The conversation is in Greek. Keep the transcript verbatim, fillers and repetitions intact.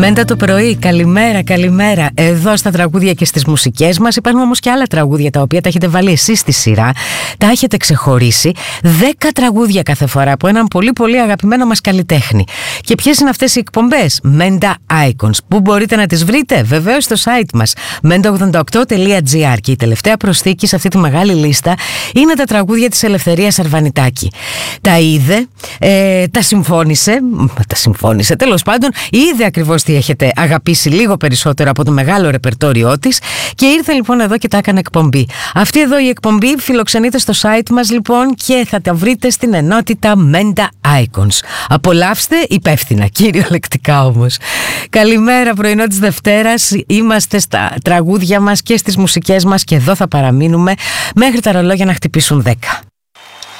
Μέντα το πρωί, καλημέρα, καλημέρα. Εδώ στα τραγούδια και στις μουσικές μας υπάρχουν όμως και άλλα τραγούδια τα οποία τα έχετε βάλει εσείς στη σειρά. Τα έχετε ξεχωρίσει. Δέκα τραγούδια κάθε φορά από έναν πολύ πολύ αγαπημένο μας καλλιτέχνη. Και ποιες είναι αυτές οι εκπομπές? Μέντα Icons. Πού μπορείτε να τις βρείτε? Βεβαίως στο site μας μέντα ογδόντα οκτώ τελεία τζι άρ. Και η τελευταία προσθήκη σε αυτή τη μεγάλη λίστα είναι τα τραγούδια της Ελευθερίας Αρβανιτάκη. Τα είδε, ε, τα συμφώνησε, τα συμφώνησε τέλος πάντων, είδε ακριβώς τι έχετε αγαπήσει λίγο περισσότερο από το μεγάλο ρεπερτόριό της και ήρθε λοιπόν εδώ και τα έκανε εκπομπή. Αυτή εδώ η εκπομπή φιλοξενείται στο site μας λοιπόν και θα τα βρείτε στην ενότητα Μέντα Icons. Απολαύστε υπεύθυνα, κυριολεκτικά όμως. Καλημέρα, πρωινό της Δευτέρας. Είμαστε στα τραγούδια μας και στις μουσικές μας και εδώ θα παραμείνουμε μέχρι τα ρολόγια να χτυπήσουν δέκα.